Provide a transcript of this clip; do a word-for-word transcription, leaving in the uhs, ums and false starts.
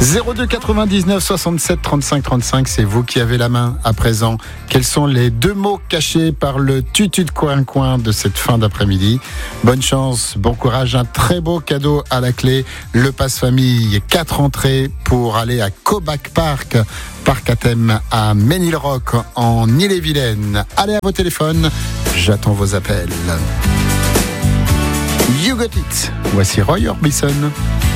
zéro deux quatre-vingt-dix-neuf soixante-sept trente-cinq trente-cinq, c'est vous qui avez la main à présent. Quels sont les deux mots cachés par le tutu de coin-coin de cette fin d'après-midi? Bonne chance, bon courage, un très beau cadeau à la clé. Le passe-famille, quatre entrées pour aller à Cobac Park, parc à thème à Ménilrock en Ille-et-Vilaine. Allez à vos téléphones, j'attends vos appels. You got it. Voici Roy Orbison.